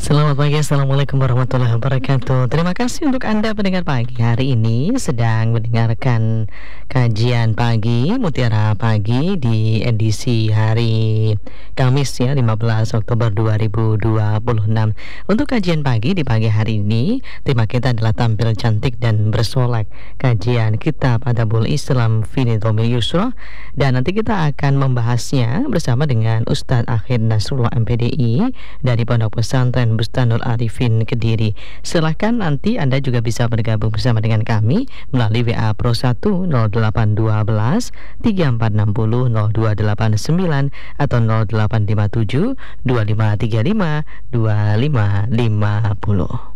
Selamat pagi, Assalamualaikum warahmatullahi wabarakatuh. Terima kasih untuk Anda pendengar pagi hari ini sedang mendengarkan kajian pagi Mutiara Pagi di edisi hari Kamis ya 15 Oktober 2026. Untuk kajian pagi di pagi hari ini, tema kita adalah tampil cantik dan bersolek. Kajian Kitab Adabul Islam fi Nidhamil Yusra, dan nanti kita akan membahasnya bersama dengan Ustadz Akhir Nasrullah MPDI dari Pondok Pesantren Bustanul Arifin Kediri. Silahkan nanti Anda juga bisa bergabung bersama dengan kami melalui WA Pro 1 0812 3460 0289 atau 0857 2535 2550.